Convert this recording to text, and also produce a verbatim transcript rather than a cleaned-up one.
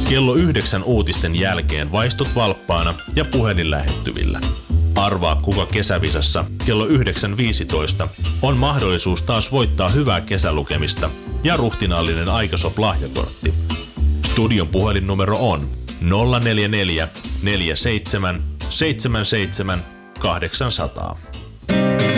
Kello yhdeksän uutisten jälkeen vaistot valppaana ja puhelin lähettyvillä. Arvaa kuka kesävisassa kello yhdeksän viisitoista on mahdollisuus taas voittaa hyvää kesälukemista ja ruhtinaallinen Aikasop-lahjakortti. Studion puhelinnumero on nolla neljä neljä neljä seitsemän seitsemän seitsemän kahdeksansataa.